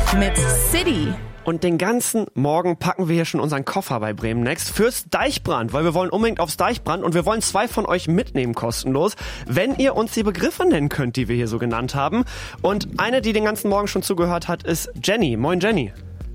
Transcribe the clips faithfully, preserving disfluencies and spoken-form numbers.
mit City. Und den ganzen Morgen packen wir hier schon unseren Koffer bei Bremen Next fürs Deichbrand, weil wir wollen unbedingt aufs Deichbrand und wir wollen zwei von euch mitnehmen kostenlos, wenn ihr uns die Begriffe nennen könnt, die wir hier so genannt haben. Und eine, die den ganzen Morgen schon zugehört hat, ist Jenny. Moin Jenny.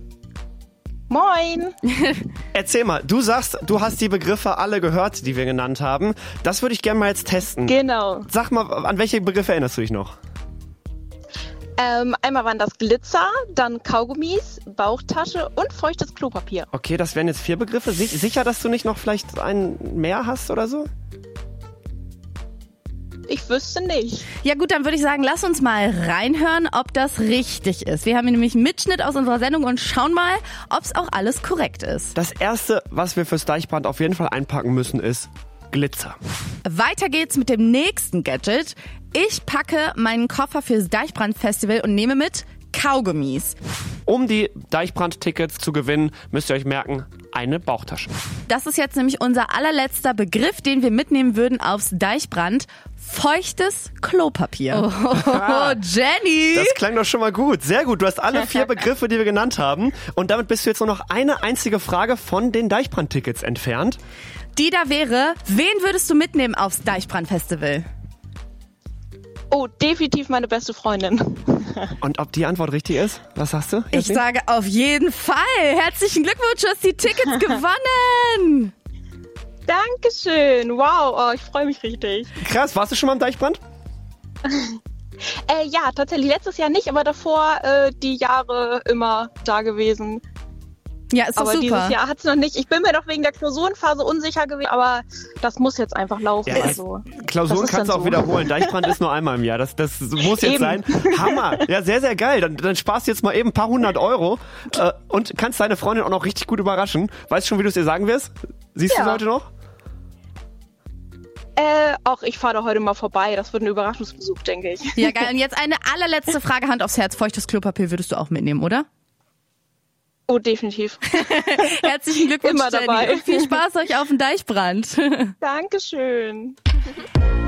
Moin. Erzähl mal, du sagst, du hast die Begriffe alle gehört, die wir genannt haben. Das würde ich gerne mal jetzt testen. Genau. Sag mal, an welche Begriffe erinnerst du dich noch? Ähm, einmal waren das Glitzer, dann Kaugummis, Bauchtasche und feuchtes Klopapier. Okay, das wären jetzt vier Begriffe. Sich- Sicher, dass du nicht noch vielleicht einen mehr hast oder so? Ich wüsste nicht. Ja gut, dann würde ich sagen, lass uns mal reinhören, ob das richtig ist. Wir haben hier nämlich einen Mitschnitt aus unserer Sendung und schauen mal, ob es auch alles korrekt ist. Das erste, was wir fürs Deichbrand auf jeden Fall einpacken müssen, ist Glitzer. Weiter geht's mit dem nächsten Gadget. Ich packe meinen Koffer fürs Deichbrand-Festival und nehme mit Kaugummis. Um die Deichbrand-Tickets zu gewinnen, müsst ihr euch merken, eine Bauchtasche. Das ist jetzt nämlich unser allerletzter Begriff, den wir mitnehmen würden aufs Deichbrand. Feuchtes Klopapier. Oh, Jenny! Das klang doch schon mal gut. Sehr gut. Du hast alle vier Begriffe, die wir genannt haben. Und damit bist du jetzt nur noch eine einzige Frage von den Deichbrand-Tickets entfernt. Die da wäre, wen würdest du mitnehmen aufs Deichbrand-Festival? Oh, definitiv meine beste Freundin. Und ob die Antwort richtig ist? Was sagst du? Ich Jasmin? sage auf jeden Fall. Herzlichen Glückwunsch, du hast die Tickets gewonnen. Dankeschön. Wow, oh, ich freue mich richtig. Krass, warst du schon mal am Deichbrand? Äh, ja, tatsächlich letztes Jahr nicht, aber davor äh, die Jahre immer da gewesen. Ja, ist doch Aber super. dieses Jahr hat es noch nicht. Ich bin mir doch wegen der Klausurenphase unsicher gewesen, aber das muss jetzt einfach laufen. Ja, also, Klausuren das ist kannst du dann auch so. wiederholen. Deichbrand ist nur einmal im Jahr. Das, das muss jetzt Eben. sein. Hammer. Ja, sehr, sehr geil. Dann, dann sparst du jetzt mal eben ein paar hundert Euro äh, und kannst deine Freundin auch noch richtig gut überraschen. Weißt du schon, wie du es ihr sagen wirst? Siehst du Ja. sie heute noch? Äh, auch ich fahre da heute mal vorbei. Das wird ein Überraschungsbesuch, denke ich. Ja, geil. Und jetzt eine allerletzte Frage, Hand aufs Herz. Feuchtes Klopapier würdest du auch mitnehmen, oder? Oh, definitiv. Herzlichen Glückwunsch, Immer Jenny. dabei. Und viel Spaß euch auf dem Deichbrand. Dankeschön.